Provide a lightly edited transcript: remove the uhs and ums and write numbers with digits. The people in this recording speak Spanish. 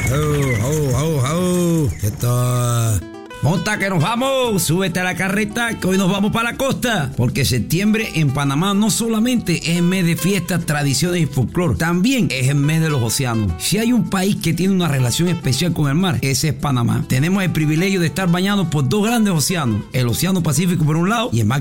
Monta que nos vamos, súbete a la carreta que hoy nos vamos para la costa, porque septiembre en Panamá no solamente es el mes de fiestas, tradiciones y folclore, también es el mes de los océanos. Si hay un país que tiene una relación especial con el mar, ese es Panamá. Tenemos el privilegio de estar bañados por dos grandes océanos, el Océano Pacífico por un lado y el Mar